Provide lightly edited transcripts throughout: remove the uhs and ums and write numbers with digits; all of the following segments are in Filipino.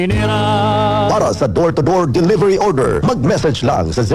Para sa door-to-door delivery order, mag-message lang sa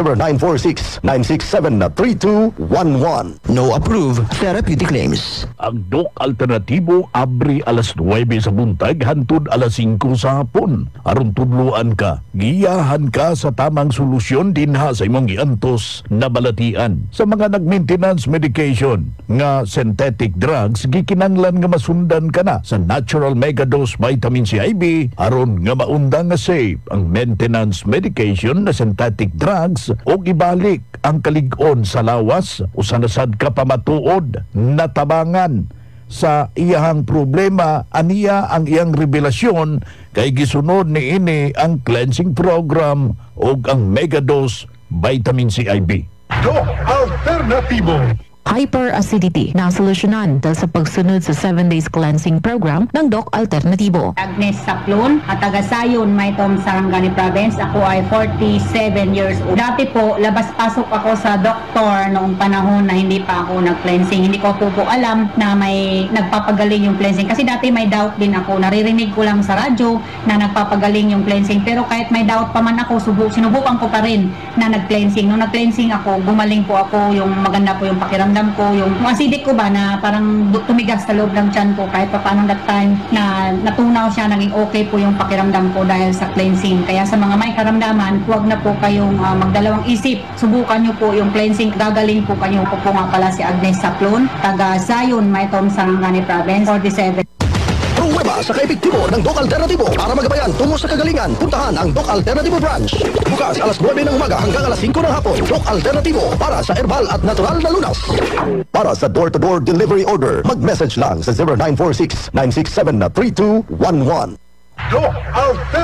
0946-967-3211. No approve therapeutic claims. Ang Doc Alternatibo abri alas 9 sa buntag hantud alas 5 sa hapon. Aron tudluan ka, giyahan ka sa tamang solusyon dinha sa imong giantos na balatian. Sa mga nag-maintenance medication nga synthetic drugs, gikinanglan nga masundan ka na sa Natural Megadose Vitamin C IB aron nga maundang nga safe ang maintenance medication na synthetic drugs o ibalik ang kalig-on sa lawas o sanasad ka pamatuod na tabangan sa iyahang problema. Aniya ang iyang revelasyon kay gisunod ni ini ang cleansing program o ang Megadose Vitamin C IB. Doc Alternatibo. Hyperacidity na solusyonan dahil sa pagsunod sa 7 days cleansing program ng Doc Alternatibo. Agnes Saplon, at taga-Sayon, Maytom, Sarangani Province. Ako ay 47 years old. Dati po, labas-pasok ako sa doktor noong panahon na hindi pa ako nag-cleansing. Hindi ko po alam na may nagpapagaling yung cleansing. Kasi dati may doubt din ako. Naririnig ko lang sa radyo na nagpapagaling yung cleansing. Pero kahit may doubt pa man ako, sinubukan ko pa rin na nag-cleansing. Nung nag-cleansing ako, gumaling po ako, yung maganda po yung pakiramdam ko, yung acidic ko ba na parang tumigas sa loob ng tiyan ko kahit pa paano that time na natunaw siya, naging okay po yung pakiramdam ko dahil sa cleansing. Kaya sa mga may karamdaman, huwag na po kayong magdalawang isip. Subukan nyo po yung cleansing. Gagaling po kayo. Ako po nga pala si Agnes Saplon, taga Sayon, Maytom, Sarangani Province, 47. Pruweba sa kaepektibo ng Doc Alternatibo para magabayan tungo sa kagalingan. Puntahan ang Doc Alternatibo branch. Bukas alas 9 ng umaga hanggang alas 5 ng hapon. Doc Alternatibo para sa herbal at natural na lunas. Para sa door-to-door delivery order, mag-message lang sa 0946-967-3211. Doc Alternatibo.